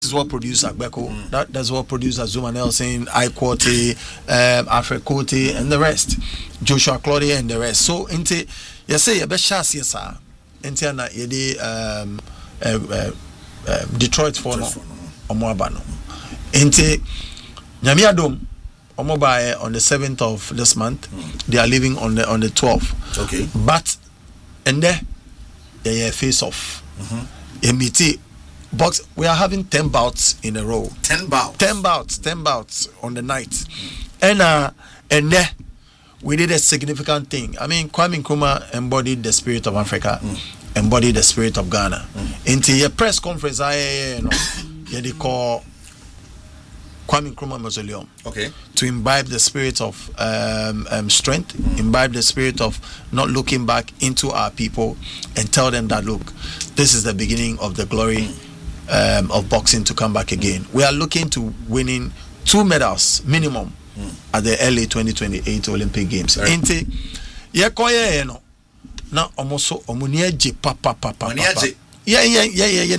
is what produced Agbeko. That's what produced Azuma Nelson, Iquote, Africote, and the rest. Joshua Claudia and the rest. So, into you say you best chance, yes, sir. Into na yedi Detroit for no Omoabano. Into Nyamiadom Omobaye on the 7th of this month. They are leaving on the 12th. Okay. But and there they face off. MBT box. We are having 10 bouts in a row. 10 bouts. 10 bouts on the night. And there we did a significant thing. I mean, Kwame Nkrumah embodied the spirit of Africa, embodied the spirit of Ghana. Into your press conference, they call Kwame Nkrumah Mausoleum. Okay. To imbibe the spirit of strength, imbibe the spirit of not looking back into our people and tell them that, look, this is the beginning of the glory of boxing to come back again. We are looking to winning 2 medals minimum at the LA 2028 Olympic Games. Inte yekoye no na omoso omuniaje papa. Yeah.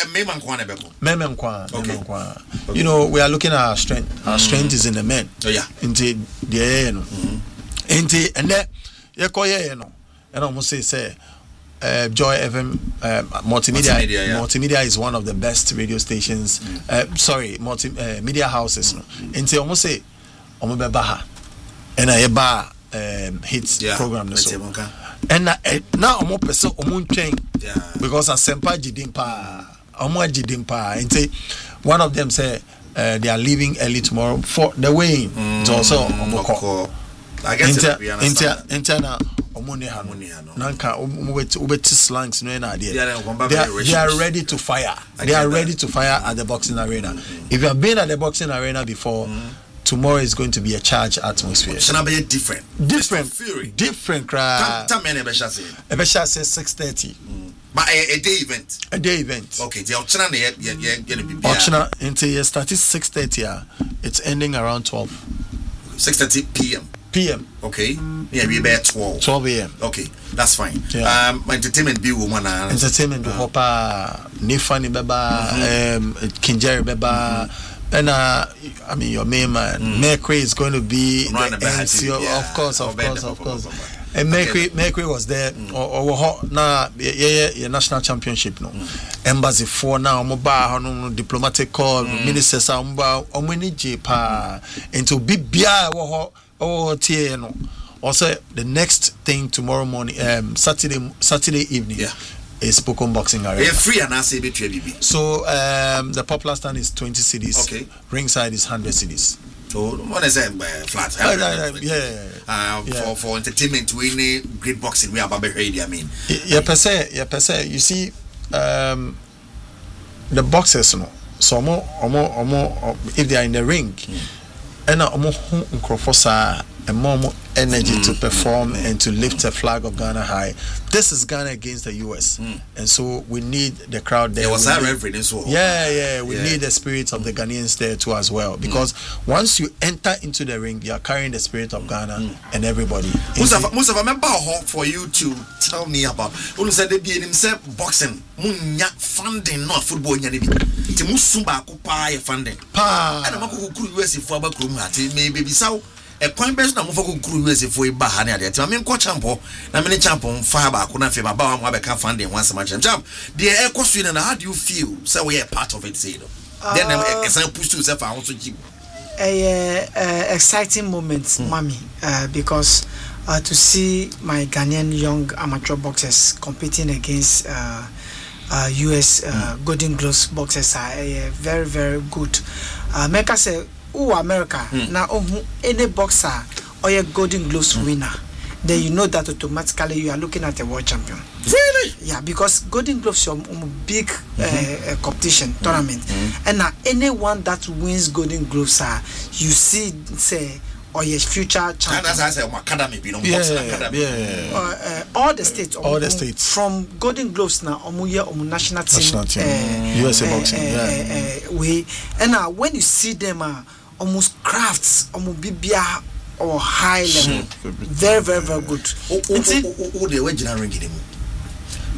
Memenkwa. You know, we are looking at our strength. Our strength is in the men. Oh yeah. Into the no. Into and there yekoye no. And almost say Joy FM multimedia is one of the best radio stations. Media houses. Into almost say Omobeba and I bar hits program so. And now omo person omo ntwen because Asempa Jidimpa omo Jidimpa and one of them say they are leaving early tomorrow for the weighing. It's also omo I guess interna omo nanka ubeti slangs no na they are ready to fire. They are ready to fire at the boxing arena. If you have been at the boxing arena before, tomorrow is going to be a charged atmosphere. It's going to be different. Different crowd. Time many Ebesha say 6:30. But a day event. Okay, the option going to be option until you start 6:30. It's ending around 12. 6:30 p.m. Okay. Yeah, we be at 12 a.m. Okay, that's fine. Yeah. Entertainment be woman. Entertainment be hopa Nifani beba Kinjeri beba. And I mean your main man Mercury is going to be the MC of course. And Mercury was there or national championship no embassy for now mobile diplomatic call ministers omunije pa into bibia wo tie no also the next thing tomorrow morning Saturday evening is Pokom Boxing Arena. Free and I say between so the popular stand is 20 cedis. Okay. Ringside is 100 cedis. So what is that flat? For entertainment we need great boxing we are about ready. I mean. Per se. You see the boxers no. So if they are in the ring and and more energy to perform and to lift the flag of Ghana high. This is Ghana against the US. And so we need the crowd there. There was that reverend as well. We need the spirit of the Ghanaians there too as well. Because once you enter into the ring, you are carrying the spirit of Ghana and everybody. Most of I remember for you to tell me about when said they be in himself boxing. Munya funding not football nyane bi. Ti musumba ko pa funding. Pa. And amako kuru US for abakuru ati maybe bisaw a point best na mufako kuru US for iba ha na ade. Ti me nko champo na me champo fa ba ko na fe ba ba wa be ka funding once match. Jam. The equation and how do you feel? So we are part of it say no. Then I push to yourself I also give. Exciting moments, mommy, because to see my Ghanaian young amateur boxers competing against US Golden Gloves boxers are very, very good. America say, America, now any boxer or a Golden Gloves winner, then you know that automatically you are looking at a world champion. Really? Yeah, because Golden Gloves is a big competition tournament, and now anyone that wins Golden Gloves, you see, say, or your future champion. That's I say academy, academy. All the states, from Golden Gloves now, national team, USA boxing. We and now when you see them, almost crafts, bibia or high level, very, very, very good. The original ranking.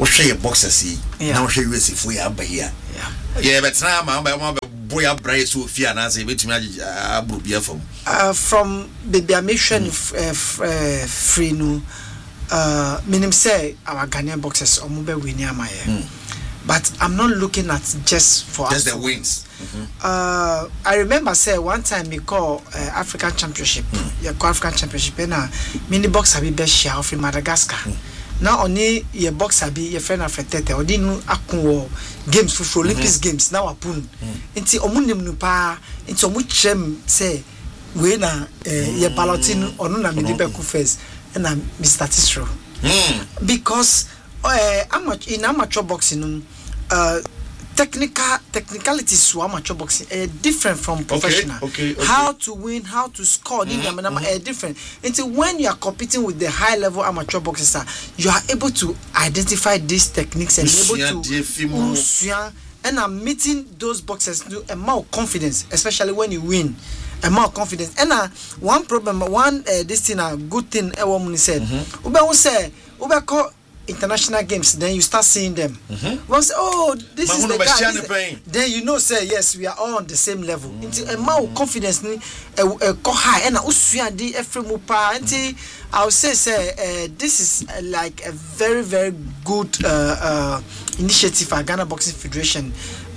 share your boxes now share US if we are here but now my boy abray so fear na say betimi abrobia from the mission free no minim say our Ghanaian boxers omobe win amaye but I'm not looking at just the wins. I remember say one time we call African Championship African Championship na mini box abi be share from Madagascar. Now only your box abi your friend afetete odi nu akun games for Olympics games now apun nti omunim nu pa nti omu chem say we na your balloting onu na me be ku first and Mr. Tisro because in amateur boxing technicalities to amateur boxing are different from professional. Okay. How to win, how to score, are different. Until when you are competing with the high level amateur boxers, you are able to identify these techniques and able to and I'm meeting those boxers to a more confidence, especially when you win. A more confidence. And one problem, this thing, a good thing, a woman said, Ube say, Ube international games, then you start seeing them. Once, oh, this is the guy. Then you know, say yes, we are all on the same level. Until a more confidence, a high, and usually every mupa. Until I would say, this is like a very, very good initiative for Ghana Boxing Federation,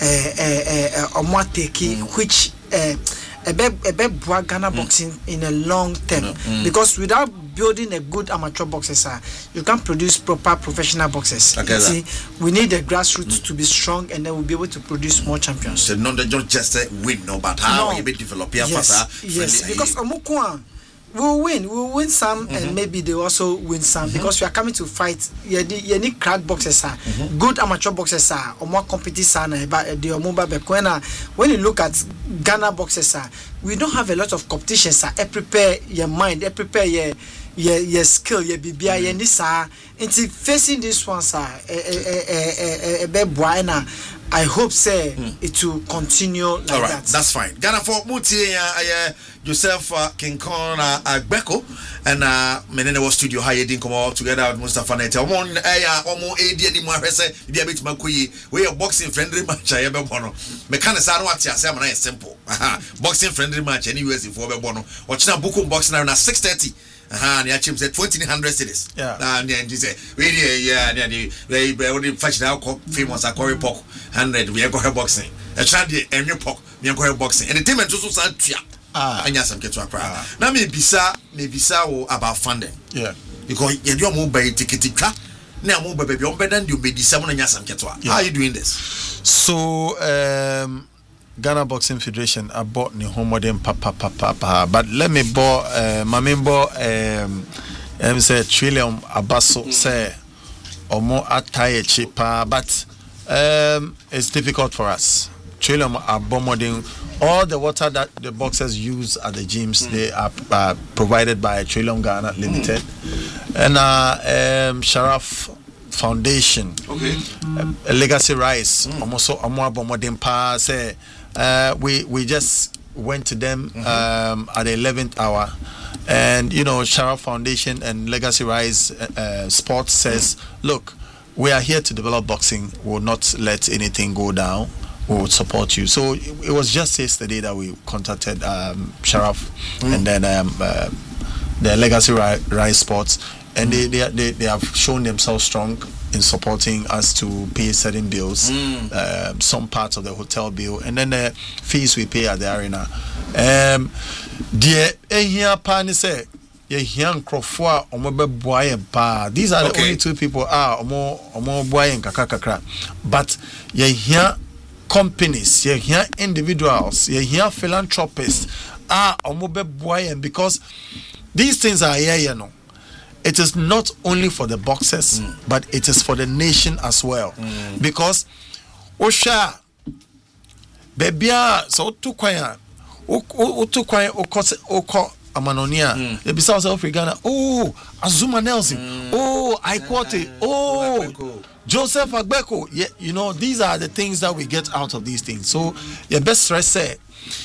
which Ghana boxing in a long term because without building a good amateur boxers, you can't produce proper professional boxers. See, we need the grassroots to be strong, and then we'll be able to produce more champions. So not just win, no, but how you be develop yes, because Omukwa we'll win some, and maybe they also win some because we are coming to fight. You need crack boxers, good amateur boxers, or more competition. But the when you look at Ghana boxers, we don't have a lot of competitions. Prepare your mind, prepare your skill, your BBI, and this into facing this one, I hope it will continue like all right, that. That's fine. Ghana for Muti Joseph King Kong Agbeko and Menene was studio high come all together with Mustafa Nete. One almost 80 anymore. Be a bit Makui. We are boxing friendly match. I ever bono. Mechanics are what you say. Simple. Boxing friendly match. Any US for Bono. Watching a book of boxing now at 6:30. And the chim said 1,400 cities. And then she said, really, they only fashion out famous Corey Pork 100. We are going boxing. A child, and your pork, we are going boxing. And the team also said, and yes, I'm getting to a cry. Now, maybe so about funding. Yeah, because you're more by ticket. Now, more baby, you're better than you made this. Someone and yes, I'm getting to. How are you doing this? So, Ghana Boxing Federation I bought ni homodem papa but let me bo mamembo say Trillium Abaso say omo ataye cheaper but it's difficult for us. Trillium abomoding all the water that the boxers use at the gyms they are provided by Trillium Ghana Limited and Sharaf Foundation Legacy Rice almost omo abomoding pa say we just went to them at the 11th hour, and you know Sharaf Foundation and Legacy Rise Sports says, look, we are here to develop boxing. We will not let anything go down. We will support you. So it was just yesterday that we contacted Sharaf and then the Legacy Rise Sports, and they have shown themselves strong in supporting us to pay certain bills, some parts of the hotel bill, and then the fees we pay at the arena. These are the only two people but companies, individuals, philanthropists because these things are here, you know. It is not only for the boxers, but it is for the nation as well. Because Osha Bebia so to kwaya oko Amanonia, the Bissau South Ghana, oh Azuma Nelson, oh Ikwate, oh Joseph Agbeko. Yeah, you know, these are the things that we get out of these things. So your best stress say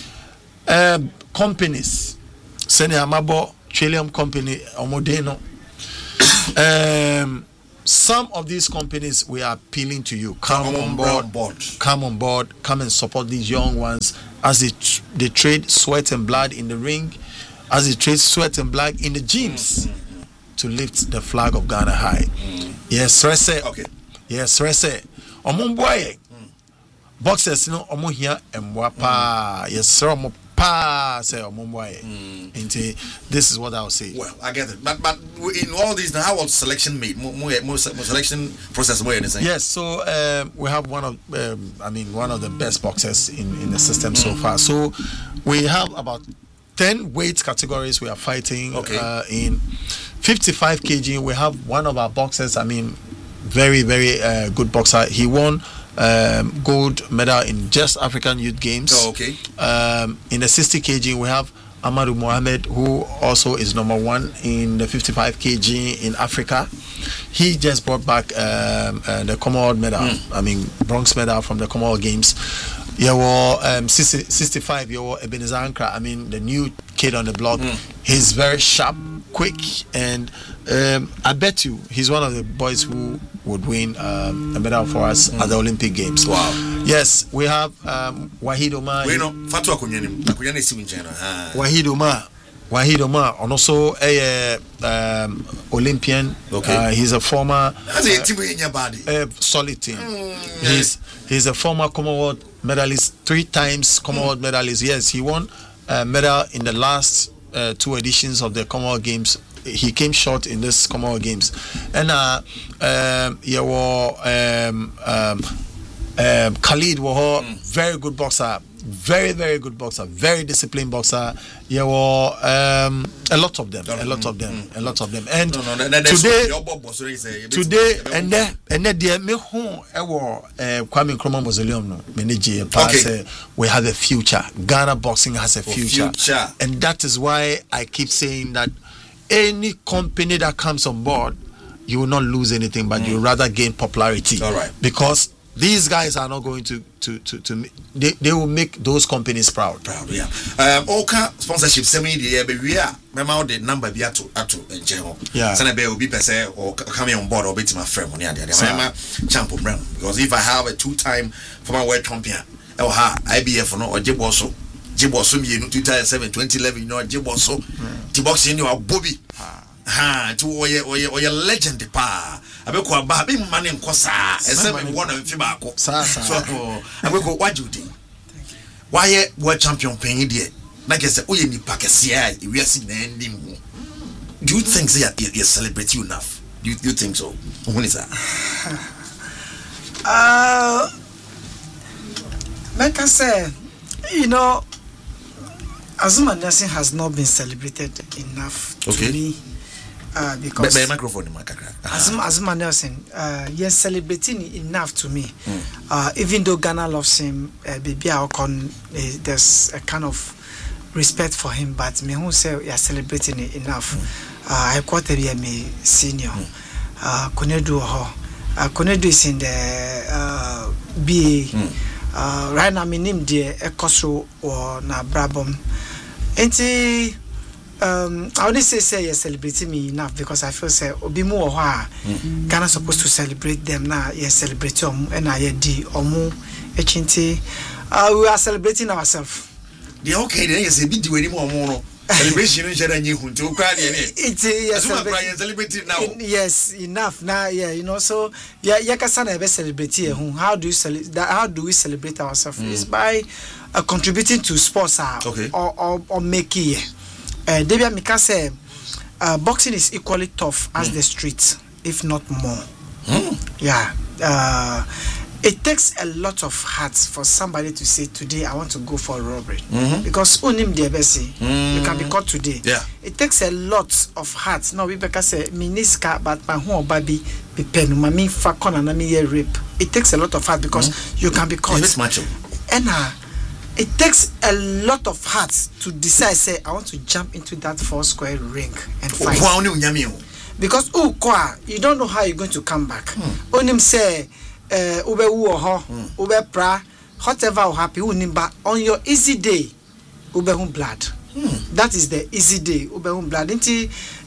companies, Sene Amabo, Trillium Company, Omodeno. some of these companies, we are appealing to you. Come on board. Come on board. Come and support these young ones as they trade sweat and blood in the ring, as they trade sweat and blood in the gyms to lift the flag of Ghana high. Yes, Rese. Okay. Yes, Rese. Omumboye. Boxers, you know, omo here and wapa. Yes, sir. Omo pa say omumboye. This is what I'll say. Well, I get it. But in all these, how was selection made? More selection process more anything? Yes. So we have one of the best boxers in the system so far. So we have about 10 weight categories we are fighting. Okay. In 55 kg, we have one of our boxers. Very, very good boxer. He won gold medal in just African Youth Games. Oh, okay. In the 60 kg, we have Amadou Mohamed, who also is number 1 in the 55 kg in Africa. He just brought back the Commonwealth medal. Bronze medal from the Commonwealth Games. 65, Ebenezer Ankra, the new kid on the block. He's very sharp, quick, and I bet you he's one of the boys who would win a medal for us at the Olympic Games. Wow. Yes, we have Wahid Omar. Wahid Omar, and also a Olympian. Okay. He's a former solid team. He's a former Commonwealth medalist, 3 times Commonwealth medalist. Yes, he won a medal in the last 2 editions of the Commonwealth Games. He came short in this Commonwealth Games. And Khalid Waho, very good boxer, very, very good boxer, very disciplined boxer. A lot of them. And today, and then me home Kwame Nkrumah Mausoleum no manage say we have a future. Ghana boxing has a future. And that is why I keep saying that any company that comes on board, you will not lose anything, but you will rather gain popularity. All right. Because these guys are not going to they will make those companies proud. Yeah. Oka sponsorship semi the we are remember the number be to in general. Yeah. Sana be will be per se or coming on board or bit my friend money there. Champion brand. Because if I have a 2-time former world champion, IBF no or Jiboso me in 2007 2011 Jiboso the boxing you are Bobby to or your legend pa abeko aba be man nko saa ese me won am fi baako so abeko what do you think why world champion pen there na kese oye ni pakese ai we are na ending. Do you think you celebrate you enough? Do you think so? When is that? Like I said, Azumah Nelson has not been celebrated enough to me. Because Azumah Nelson, yes, celebrating enough to me. Even though Ghana loves him, there's a kind of respect for him, but me who say you're celebrating enough. I quote me senior. Konedu is in the BA. Right now, my name dear Ekoso or na Brabom. I only say you're celebrating me enough because I feel say obi mu oha Ghana supposed to celebrate them now. Yes, celebrate and I di omu echinti. We are celebrating ourselves. The okay then you say be do any more celebration in Jeremy to cry. It's celebrating now. Yes, enough now. Yeah, so yakasana be celebrate here. How do we celebrate ourselves? It's by contributing to sports or make it. Debia Mika say boxing is equally tough as the street, if not more. Yeah. It takes a lot of heart for somebody to say today I want to go for a robbery. Because unim diabesi, you can be caught today. Yeah. It takes a lot of heart. Now we say miniska but my home baby be pen mami fakon and me rape. It takes a lot of heart because you can be caught. It's macho. And it takes a lot of heart to decide say I want to jump into that 4-square ring and fight. Because you don't know how you're going to come back. Onim say ube uoho, ube pra, whatever will happen, unimba on your easy day, ube blood. That is the easy day, ube blood.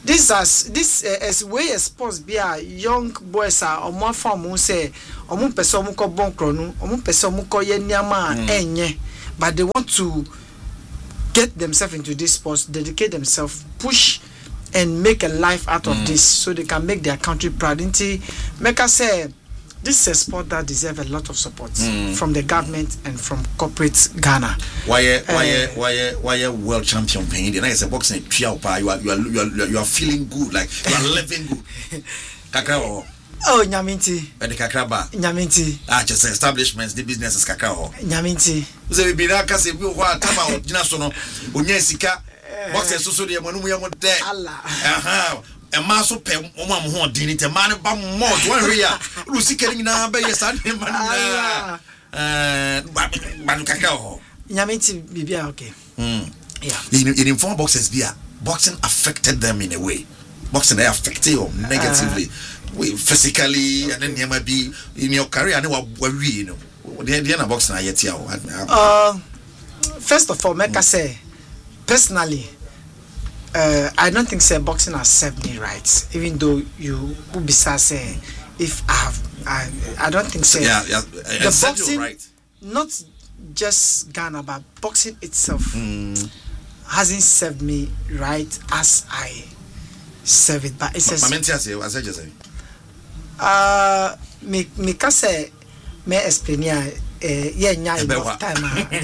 this as way as sports be a young boys are or more form who say omu pese omu ko bon kronu omu pese omu ko ye niama enye, but they want to get themselves into this sports, dedicate themselves, push and make a life out of this so they can make their country proud. Make us say this is a sport that deserves a lot of support from the government and from corporate Ghana. Why world champion paying? The nice boxing you are feeling good, like you are living good. Kakao. Oh, Nyaminti. And the Kakraba. Nyaminti. Just establishments, the business is Kakao. Nyaminti. So we be that case we want tama national unyesika boxing so the manu ya there. Allah. A maso pe o ma ho din te man ba mo one we ya lu sika ni na ba yes and man ba Kakao. Nyaminti bibia okay. Yeah. In inform boxers bia boxing affected them in a way. Boxing they affected you negatively. Physically and then you might be in your career and you know the boxing first of all, make I say personally, I don't think say boxing has served me right. Even though you would be say if I don't think say the boxing right. Not just Ghana but boxing itself hasn't served me right as I serve it. But it's me ka say me explain yeah nya enough time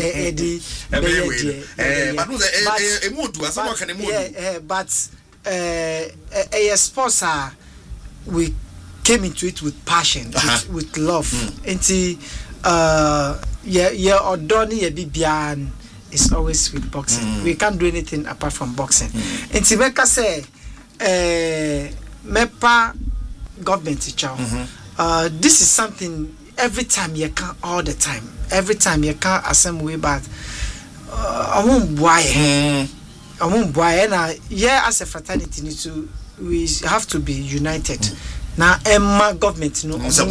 but a sports we came into it with passion, with love. Enti odoni ye bibian is always with boxing. We can't do anything apart from boxing. Enti me ka say mepa government teacher. This is something every time you can, all the time. Every time you can assemble but I won't buy and yeah, as a fraternity we have to be united. Now Emma government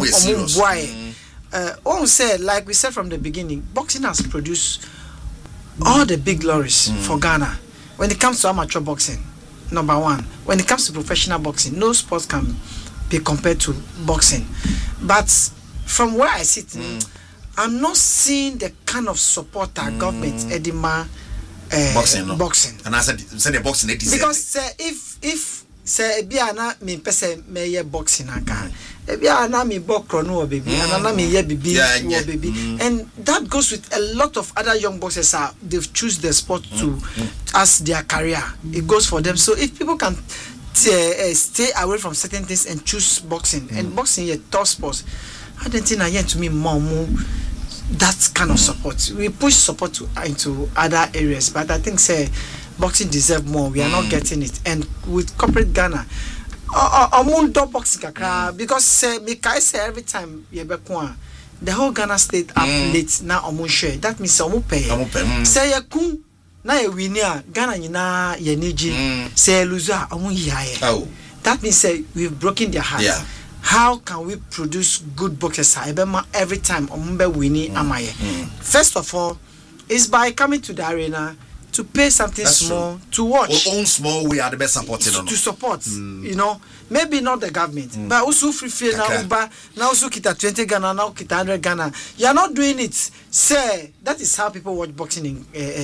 say like we said from the beginning, boxing has produced all the big glories for Ghana. When it comes to amateur boxing, number one. When it comes to professional boxing, no sport can be compared to boxing. But from where I sit, I'm not seeing the kind of support that government Edima boxing. And I said the boxing because if say biana me pese me boxing aka biana me bokrono baby and me baby baby and that goes with a lot of other young boxers they've choose the sport to as their career. It goes for them. So if people can stay away from certain things and choose boxing and boxing is a tough sport, I don't think I hear to me more that kind of support. We push support into other areas, but I think say boxing deserve more. We are not getting it. And with corporate Ghana, boxing because say every time the whole Ghana state up late now share. That means pay. Say yakun na winia Ghana nyina yeniji say loser that means say we've broken their heart. Yeah. How can we produce good boxers every time winning amaye? First of all, is by coming to the arena to pay something small to watch. Our own small we are the best supported to support. You know, maybe not the government, but also free now also kita 20 Ghana, now kita 100 Ghana. You are not doing it. Say that is how people watch boxing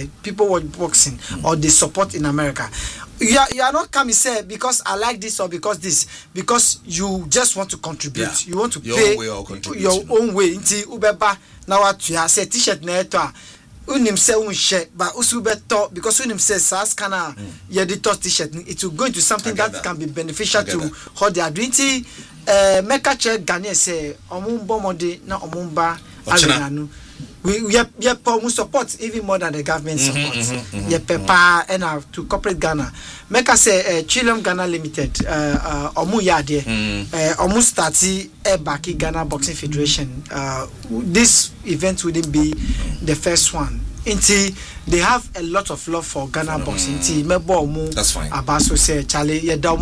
or they support in America. You are not coming say because I like this or because you just want to contribute. You want to pay your own way. Inti ubeba na watu ya say t-shirt na eto unim say unshare but usu beto because unim say sas kana ye the t-shirt it will go into something that can be beneficial to how they are doing. Make a check Ghana say omumbo mode na omumba arenanu. We support even more than the government support. Paper and to corporate Ghana. Make us say Chilom Ghana Limited. Omu yade. Omu starti Baki Ghana Boxing Federation. This event wouldn't be the first one. They have a lot of love for Ghana boxing. That's fine. Abaso say Charlie.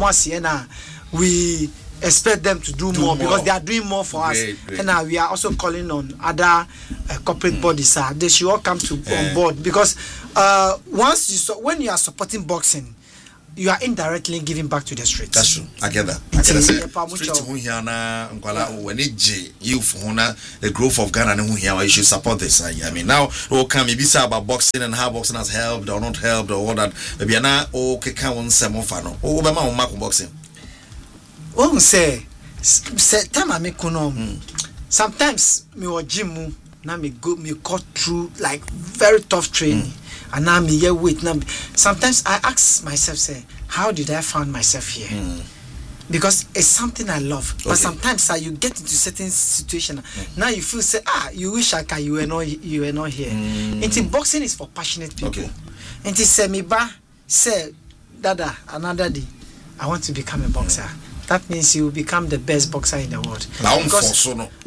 We expect them to do more because they are doing more for us. Great. And we are also calling on other corporate bodies. They should all come on board because when you are supporting boxing, you are indirectly giving back to the streets. That's true. I get that. Streets who here na when youth the growth of Ghana and who here you should support this. I mean now can maybe say about boxing and how boxing has helped or not helped or all that. Maybe now can one some of no. Boxing. Oh say time I make sometimes me or gym now me cut through like very tough training. And now me here wait now. Sometimes I ask myself, say, how did I find myself here? Because it's something I love. But sometimes you get into certain situation. Now you feel say, you wish you were not here. And boxing is for passionate people. And say me say dada another day I want to become a boxer. That means you will become the best boxer in the world. Because,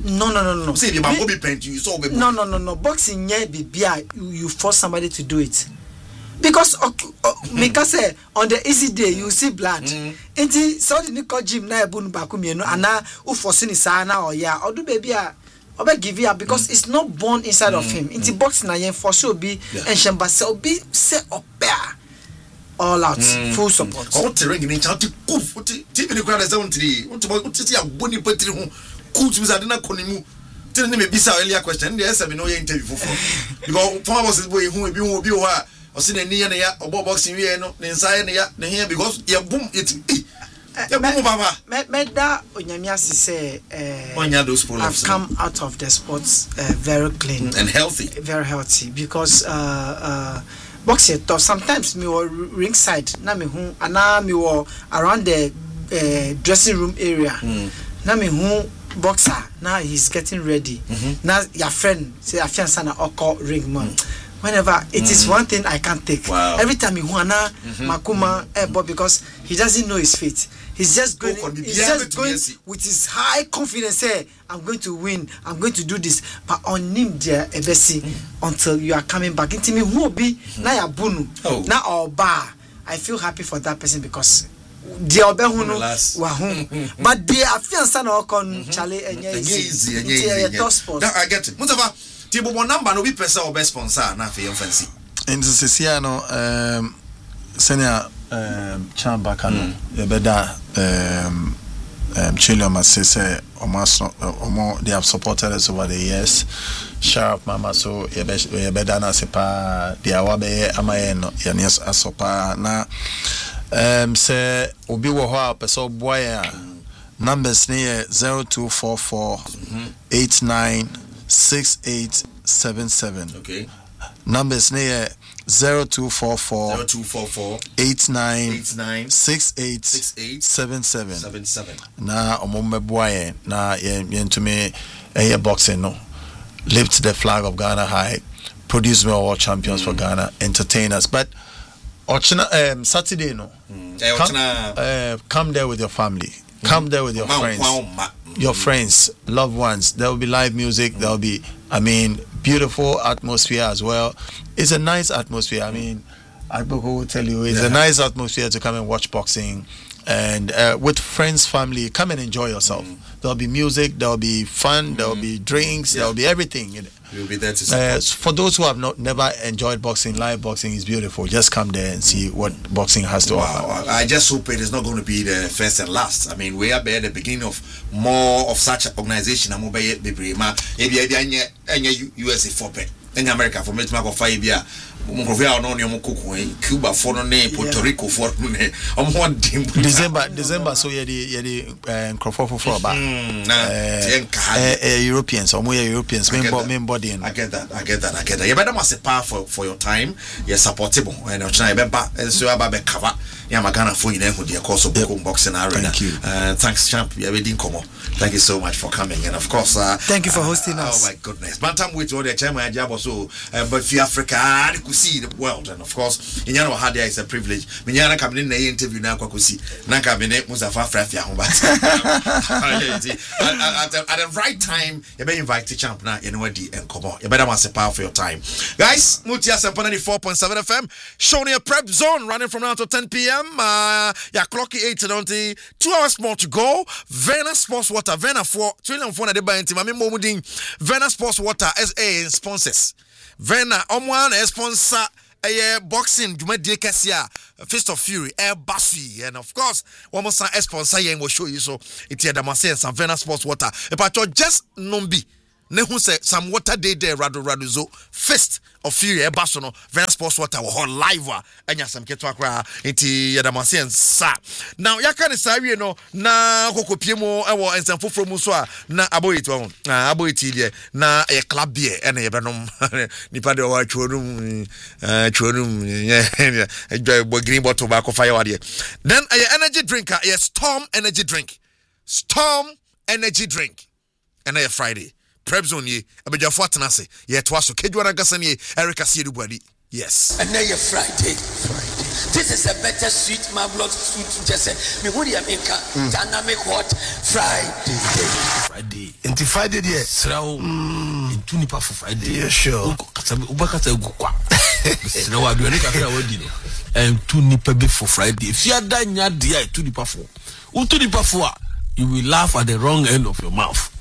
no. Boxing, you force somebody to do it. Because make us say on the easy day you see blood. And so the Nico gym na ebunu bakumienu ana u forcing sana or or do baby or give you up because it's not born inside of him. Into boxing na yen force be and shamba so be say up all out, full support. All terrain in Chanti Kuf, Tipping the crowd as on 3. What about see a bonny petty who could use Adina Konimu? Tell me, be earlier question. Yes, I mean, no interview for because Thomas is way who will be or seen a near or boxing inside here because you boom it. Meda Onyamiasi say I've come out of the sports very clean and healthy. Very healthy because boxing tough. Sometimes me were ringside na me hu ana me were around the dressing room area na me hu boxer now he's getting ready now your friend say afian sana oko ring man whenever it is one thing I can't take. Every time he hu ana makuma but because he doesn't know his feet. He's just going with his high confidence. Say, I'm going to win. I'm going to do this. But on him, dear Ebesi, until you are coming back. Into me, who be na ya bunu na oba. I feel happy for that person because the oba hunu wahum. But the afian sana okon chale easy. Now I get it. Mustafa, tibo mo number no be person or best sponsor na fe fancy. In the Siciano, senior. Chamba Kano, Yebeda, Chile, say, they have supported us over the years. Sharp Mama, so Yebedana Sepa, the Awabe, Amayen, Yanis Asopa, na say, Obiwa Hoa, Peso Boya, numbers near 0244 896877. Okay. Numbers near 0244 896877. Na omombe boye na yentumi boxing no lift the flag of Ghana high, produce more world champions for Ghana, entertain us. But Saturday no, come there with your family, come there with your friends, loved ones. There will be live music. There will be, beautiful atmosphere as well. It's a nice atmosphere. Agboko will tell you it's a nice atmosphere to come and watch boxing, and with friends, family, come and enjoy yourself. There'll be music, there'll be fun, there'll be drinks, there'll be everything. You'll be there to support. For those who have never enjoyed boxing, live boxing is beautiful. Just come there and see what boxing has to offer. I just hope it is not going to be the first and last. We are at the beginning of more of such organization. I'm going to be USA for in America for me to make 5 years. Cuba for Puerto Rico for December so yedi crofo for about Europeans or more Europeans main body. I get that. You better must pay for your time. You're supportable and you're trying to so about cover. Ghana for you with your course of boxing arena. Thank you. Thanks, champ. Thank you so much for coming, and of course, thank you for hosting us. Oh my goodness, Bantam with all the chairman job also, but for Africa, you could see the world, and of course, in Yano Hadia is a privilege. Minyana coming in the interview now, Kwakusi, Nankabinet Mustafa Frafia Humbat. At the right time, you may invite the champ now in Wadi and Kobo. You better must pay for your time, guys. Mutia Sampani 4.7 FM, showing a prep zone running from now to 10 p.m. Clocky 8 to 2 hours more to go. Vena Sports Water, Vena 4 trillion for the buy team. Momudin Vena Sports Water SA sponsors. Vena Omwan sponsor boxing dwumadie kese a Fist of Fury Basi, and of course one more sponsor yen will show you so it's Yadamase and Savannah Sports Water but just nombi nehu say some water day there raduzo Fist of Fury Basono Savannah Sports Water who live anya some ketwa kra enti Yadamase and sa now yaka ni sa wie no na kokopie mo ewo ensamfo from so a na aboyiti won aboyiti die na e club beer ene yebenom nipa de wa chworum enjoy green bottle back of fire wade then energy drinker Storm energy drink and a Friday prep zone ye abejafo atenase ye to aso kedwana gasane Eric Asiedu Buadi yes and now Friday this is a better sweet marvelous sweet just me what you mean dynamic what Friday into Friday yes srawo into nipa for Friday yeah sure ubakata egukwa srawo adu ani kakra wadi no and two nipa be for Friday if you ada nya dia two nipa for you will laugh at the wrong end of your mouth